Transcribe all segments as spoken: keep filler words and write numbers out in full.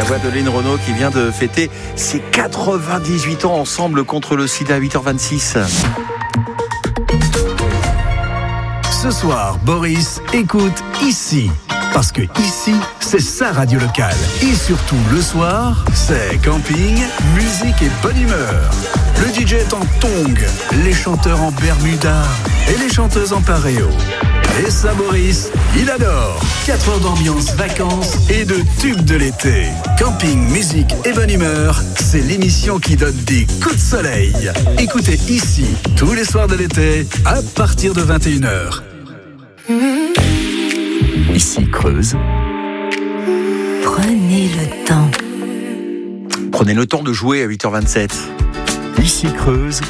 voix de Lynn Renaud qui vient de fêter ses quatre-vingt-dix-huit ans ensemble contre le sida à huit heures vingt-six. Ce soir, Boris écoute ici. Parce que ici, c'est sa radio locale. Et surtout, le soir, c'est camping, musique et bonne humeur. Le D J est en tongs, les chanteurs en bermuda et les chanteuses en paréo. Et ça, Boris, il adore. quatre heures d'ambiance, vacances et de tubes de l'été. Camping, musique et bonne humeur, c'est l'émission qui donne des coups de soleil. Écoutez ici, tous les soirs de l'été, à partir de vingt et une heures. Ici Creuse. Prenez le temps. Prenez le temps de jouer à huit heures vingt-sept. Ici Creuse.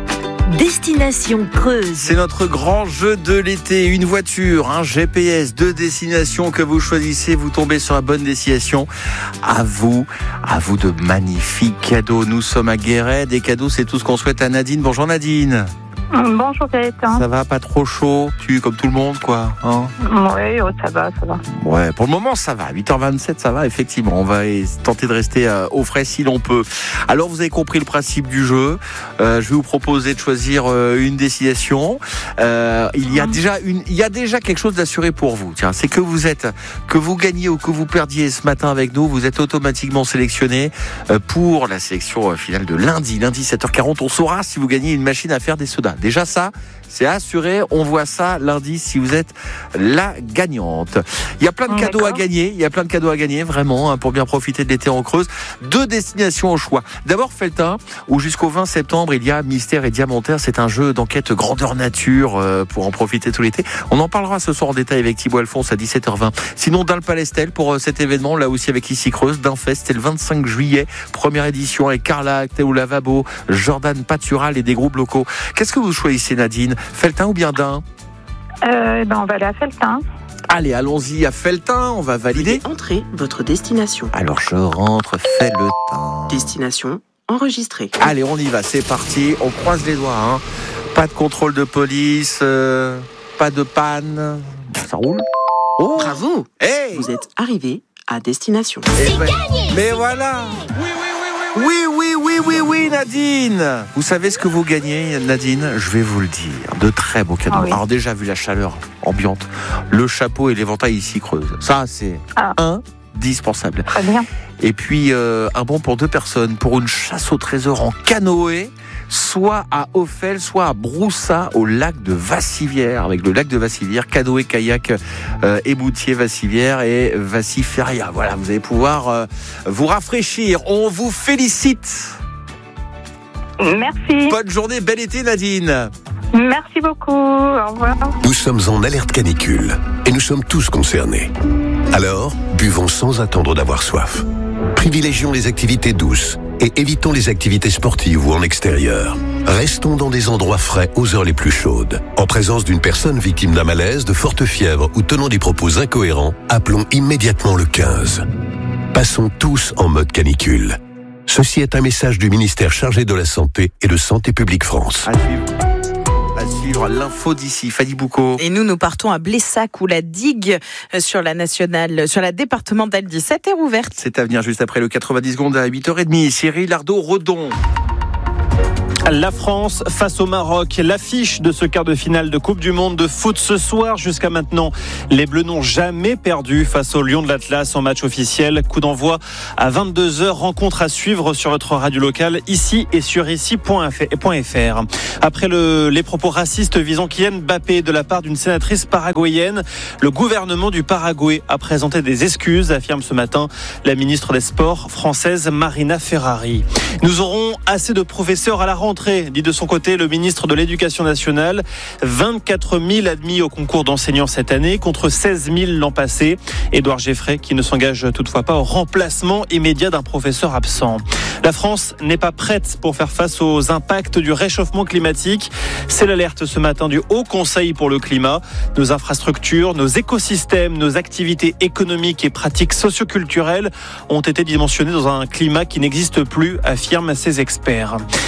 Destination Creuse. C'est notre grand jeu de l'été. Une voiture, un G P S, deux destinations que vous choisissez. Vous tombez sur la bonne destination. À vous, à vous de magnifiques cadeaux. Nous sommes à Guéret. Des cadeaux, c'est tout ce qu'on souhaite à Nadine. Bonjour Nadine. Bonjour Gaëtan. Ça va, pas trop chaud? Tu comme tout le monde, quoi, hein? Oui, oh, ça va, ça va. Ouais, pour le moment, ça va. huit heures vingt-sept, ça va, effectivement. On va tenter de rester euh, au frais si l'on peut. Alors, vous avez compris le principe du jeu. Euh, je vais vous proposer de choisir euh, une destination. Euh, il y a déjà une, il y a déjà quelque chose d'assuré pour vous. Tiens, c'est que vous êtes, que vous gagnez ou que vous perdiez ce matin avec nous, vous êtes automatiquement sélectionné euh, pour la sélection euh, finale de lundi. Lundi, sept heures quarante, on saura si vous gagnez une machine à faire des sodas. Déjà ça, c'est assuré. On voit ça lundi si vous êtes la gagnante. Il y a plein de cadeaux à gagner. Il y a plein de cadeaux à gagner, vraiment, hein, pour bien profiter de l'été en Creuse. Deux destinations au choix. D'abord, Felletin, où jusqu'au vingt septembre, il y a Mystère et Diamantaire. C'est un jeu d'enquête grandeur nature euh, pour en profiter tout l'été. On en parlera ce soir en détail avec Thibaut Alphonse à dix-sept heures vingt. Sinon, dans le Palestel, pour euh, cet événement, là aussi avec Ici Creuse, d'Infest, c'est le vingt-cinq juillet. Première édition avec Carla, Théo Lavabo, Jordan Patural et des groupes locaux. Qu'est-ce que vous choisissez, Nadine? Felletin ou bien Dain? euh, ben On va aller à Felletin. Allez, allons-y à Felletin, on va valider. Entrez votre destination. Alors je rentre Felletin. Destination enregistrée. Allez, on y va, c'est parti. On croise les doigts, hein. Pas de contrôle de police, euh, pas de panne. Ça roule. Oh. Bravo. Hey. Vous êtes arrivé à destination. C'est ben, gagné. Mais voilà. Oui, oui, oui, oui, oui, oui, oui, oui, oui, Nadine. Vous savez ce que vous gagnez, Nadine? Je vais vous le dire. De très beaux cadeaux. Ah oui. Alors déjà, vu la chaleur ambiante, le chapeau et l'éventail Ici Creuse. Ça, c'est ah. indispensable. Très bien. Et puis, euh, un bon pour deux personnes pour une chasse au trésor en canoë, soit à Ophel, soit à Broussa, au lac de Vassivière, avec le lac de Vassivière, canoë, kayak, euh, éboutier, Vassivière et Vassiferia. Voilà, vous allez pouvoir euh, vous rafraîchir. On vous félicite. Merci. Bonne journée, bel été, Nadine. Merci beaucoup. Au revoir. Nous sommes en alerte canicule et nous sommes tous concernés. Alors, buvons sans attendre d'avoir soif. Privilégions les activités douces et évitons les activités sportives ou en extérieur. Restons dans des endroits frais aux heures les plus chaudes. En présence d'une personne victime d'un malaise, de forte fièvre ou tenant des propos incohérents, appelons immédiatement le quinze. Passons tous en mode canicule. Ceci est un message du ministère chargé de la Santé et de Santé publique France. À suivre. À suivre l'info d'ici, Fanny Boucaud. Et nous, nous partons à Blessac où la digue sur la nationale, sur la départementale dix-sept est rouverte. C'est à venir juste après le quatre-vingt-dix secondes à huit heures trente. Cyril Ardo-Redon. La France face au Maroc, l'affiche de ce quart de finale de Coupe du Monde de foot ce soir. Jusqu'à maintenant, les Bleus n'ont jamais perdu face aux Lions de l'Atlas en match officiel. Coup d'envoi à vingt-deux heures, rencontre à suivre sur votre radio locale, ici et sur ici point f r. Après le, les propos racistes visant Kylian Mbappé de la part d'une sénatrice paraguayenne, le gouvernement du Paraguay a présenté des excuses, affirme ce matin la ministre des Sports française Marina Ferrari. Nous aurons assez de professeurs à la rentrée, dit de son côté le ministre de l'Éducation nationale. vingt-quatre mille admis au concours d'enseignants cette année contre seize mille l'an passé. Édouard Geffray qui ne s'engage toutefois pas au remplacement immédiat d'un professeur absent. La France n'est pas prête pour faire face aux impacts du réchauffement climatique. C'est l'alerte ce matin du Haut Conseil pour le climat. Nos infrastructures, nos écosystèmes, nos activités économiques et pratiques socioculturelles ont été dimensionnées dans un climat qui n'existe plus, affirment ces experts. Cinq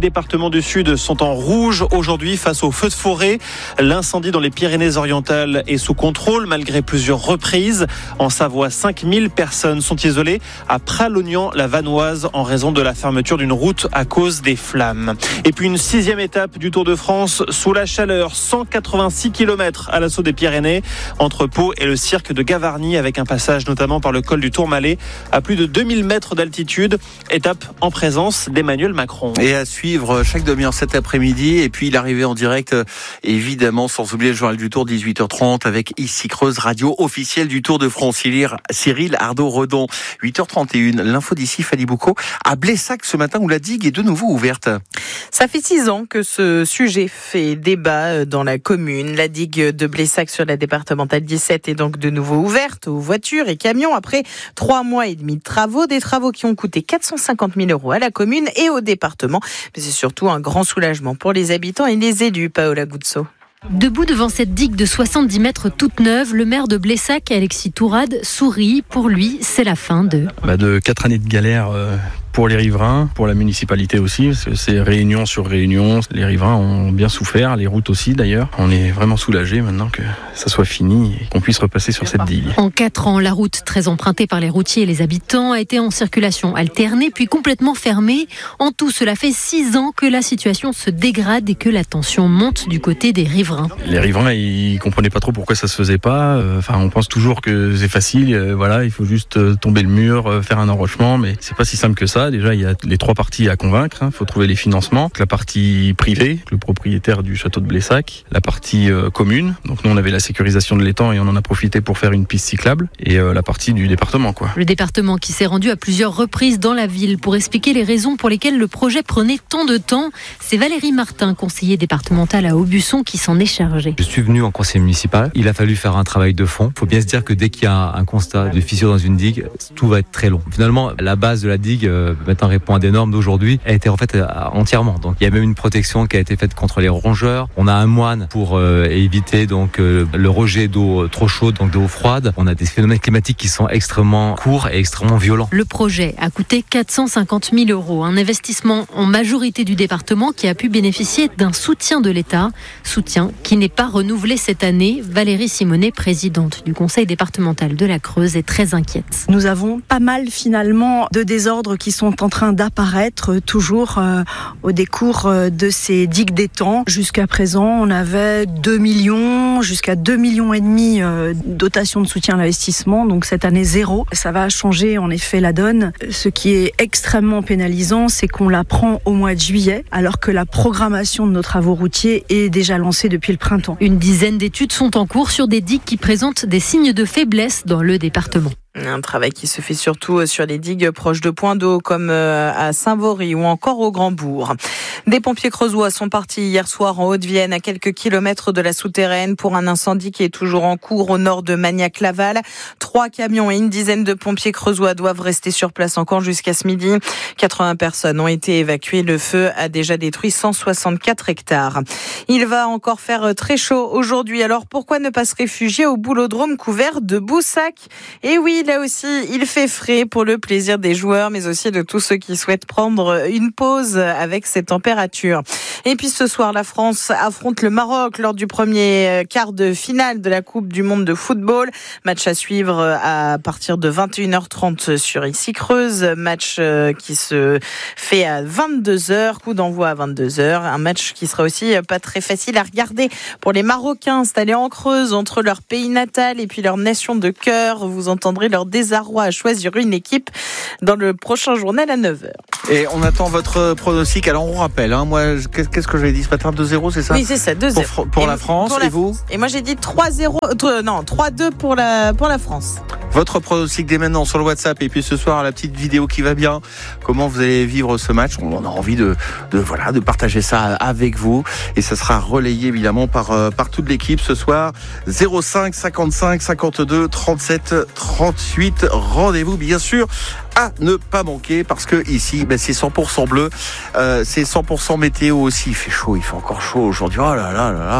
départements du Sud sont en rouge aujourd'hui face aux feux de forêt. L'incendie dans les Pyrénées-Orientales est sous contrôle malgré plusieurs reprises. En Savoie, cinq mille personnes sont isolées à Pralognan-la-Vanoise en raison de la fermeture d'une route à cause des flammes. Et puis une sixième étape du Tour de France sous la chaleur, cent quatre-vingt-six kilomètres à l'assaut des Pyrénées entre Pau et le cirque de Gavarnie avec un passage notamment par le col du Tourmalet à plus de deux mille mètres d'altitude. Étape en présence d'Emmanuel Macron. Et à suivre chaque demi-heure cet après-midi. Et puis l'arrivée en direct, évidemment, sans oublier le journal du Tour, dix-huit heures trente, avec Ici Creuse, radio officielle du Tour de France. Cyril Ardo-Redon, huit heures trente et une. L'info d'ici, Fanny Boucaud, à Blessac ce matin où la digue est de nouveau ouverte. Ça fait six ans que ce sujet fait débat dans la commune. La digue de Blessac sur la départementale dix-sept est donc de nouveau ouverte aux voitures et camions après trois mois et demi de travaux. Des travaux qui ont coûté quatre cent cinquante mille euros à la commune et au département. Mais c'est surtout un grand soulagement pour les habitants et les élus, Paola Guzzo. Debout devant cette digue de soixante-dix mètres toute neuve, le maire de Blessac, Alexis Tourade, sourit. Pour lui, c'est la fin de... Bah de quatre années de galère euh, pour les riverains, pour la municipalité aussi. Parce que c'est réunion sur réunion. Les riverains ont bien souffert, les routes aussi d'ailleurs. On est vraiment soulagés maintenant que ça soit fini et qu'on puisse repasser sur cette digue. En quatre ans, la route, très empruntée par les routiers et les habitants, a été en circulation alternée puis complètement fermée. En tout, cela fait six ans que la situation se dégrade et que la tension monte du côté des riverains. Les riverains, ils comprenaient pas trop pourquoi ça se faisait pas. Enfin, on pense toujours que c'est facile. Voilà, il faut juste tomber le mur, faire un enrochement, mais c'est pas si simple que ça. Déjà, il y a les trois parties à convaincre. Il faut trouver les financements. La partie privée, le propriétaire du château de Blessac, la partie euh, commune. Donc nous, on avait la sécurisation de l'étang et on en a profité pour faire une piste cyclable. Et euh, la partie du département, quoi. Le département qui s'est rendu à plusieurs reprises dans la ville pour expliquer les raisons pour lesquelles le projet prenait tant de temps. C'est Valérie Martin, conseiller départemental à Aubusson, qui s'en est chargé. Je suis venu en conseil municipal. Il a fallu faire un travail de fond. Il faut bien se dire que dès qu'il y a un constat de fissure dans une digue, tout va être très long. Finalement, la base de la digue, euh, maintenant répond à des normes d'aujourd'hui, a été refaite euh, entièrement. Donc, il y a même une protection qui a été faite contre les rongeurs. On a un moine pour euh, éviter donc euh, le rejet d'eau trop chaude, donc d'eau froide. On a des phénomènes climatiques qui sont extrêmement courts et extrêmement violents. Le projet a coûté quatre cent cinquante mille euros. Un investissement en majorité du département qui a pu bénéficier d'un soutien de l'État. Soutien qui n'est pas renouvelé cette année. Valérie Simonet, présidente du conseil départemental de la Creuse, est très inquiète. Nous avons pas mal finalement de désordres qui sont en train d'apparaître toujours euh, au décours euh, de ces digues d'étang. Jusqu'à présent, on avait deux millions, jusqu'à deux millions et demi euh, dotation de soutien à l'investissement. Donc cette année zéro. Ça va changer en effet la donne. Ce qui est extrêmement pénalisant, c'est qu'on la prend au mois de juillet, alors que la programmation de nos travaux routiers est déjà lancée depuis le printemps. Une dizaine d'études sont en cours sur des digues qui présentent des signes de faiblesse dans le département. Un travail qui se fait surtout sur les digues proches de points d'eau comme à Saint-Vaury ou encore au Grand-Bourg. Des pompiers creusois sont partis hier soir en Haute-Vienne, à quelques kilomètres de la souterraine, pour un incendie qui est toujours en cours au nord de Magnac-Laval. Trois camions et une dizaine de pompiers creusois doivent rester sur place encore jusqu'à ce midi. quatre-vingts personnes ont été évacuées. Le feu a déjà détruit cent soixante-quatre hectares. Il va encore faire très chaud aujourd'hui. Alors pourquoi ne pas se réfugier au boulodrome couvert de Boussac ? Et oui, là aussi, il fait frais pour le plaisir des joueurs, mais aussi de tous ceux qui souhaitent prendre une pause avec ces températures. Et puis ce soir, la France affronte le Maroc lors du premier quart de finale de la Coupe du Monde de football. Match à suivre à partir de vingt et une heures trente sur Ici Creuse. Match qui se fait à vingt-deux heures, coup d'envoi à vingt-deux heures. Un match qui sera aussi pas très facile à regarder pour les Marocains installés en Creuse entre leur pays natal et puis leur nation de cœur. Vous entendrez leur désarroi à choisir une équipe dans le prochain journal à neuf heures. Et on attend votre pronostic. Alors on rappelle, hein, moi, qu'est-ce que j'avais dit ce matin, deux zéro, c'est ça ? Oui, c'est ça, deux zéro. Pour, pour la France, pour la et vous ? Et moi j'ai dit trois zéro, euh, non, trois deux pour la, pour la France. Votre pronostic dès maintenant sur le WhatsApp, et puis ce soir la petite vidéo qui va bien. Comment vous allez vivre ce match ? On a envie de, de voilà de partager ça avec vous, et ça sera relayé évidemment par euh, par toute l'équipe ce soir. zéro cinq cinquante-cinq cinquante-deux trente-sept trente-huit. Rendez-vous bien sûr à ne pas manquer, parce que ici ben, c'est cent pour cent bleu, euh, c'est cent pour cent météo aussi. Il fait chaud, il fait encore chaud aujourd'hui. Oh là là là là.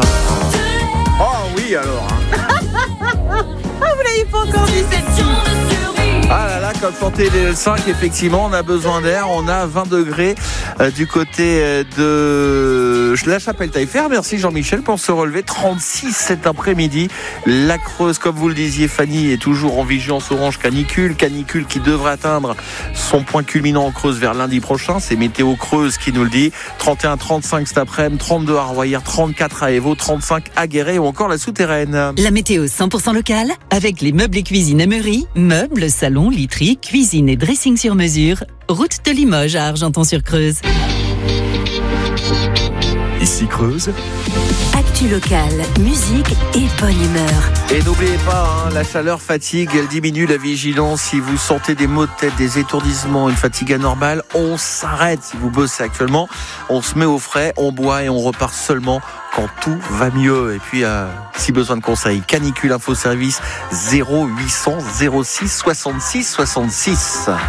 Oh oui alors. Hein. Ah, vous l'avez pas encore dit cette. Ah là là, comme chantait les L cinq, effectivement, on a besoin d'air. On a vingt degrés euh, du côté euh, de la Chapelle-Taillefer. Merci Jean-Michel pour se relever. trente-six cet après-midi. La Creuse, comme vous le disiez, Fanny, est toujours en vigilance orange canicule. Canicule qui devrait atteindre son point culminant en Creuse vers lundi prochain. C'est Météo Creuse qui nous le dit. trente et un trente-cinq cet après-midi, trente-deux à Royer, trente-quatre à Évaux, trente-cinq à Guéret ou encore la Souterraine. La météo cent pour cent locale avec les meubles et cuisine Emery, meubles, salons, literie, cuisine et dressing sur mesure. Route de Limoges à Argenton-sur-Creuse. Ici Creuse. Actu locale, musique et bonne humeur. Et n'oubliez pas, hein, la chaleur fatigue, elle diminue la vigilance. Si vous sentez des maux de tête, des étourdissements, une fatigue anormale, on s'arrête. Si vous bossez actuellement, on se met au frais, on boit et on repart seulement quand tout va mieux. Et puis, euh, si besoin de conseils, Canicule Info Service zéro huit cents zéro six soixante-six soixante-six.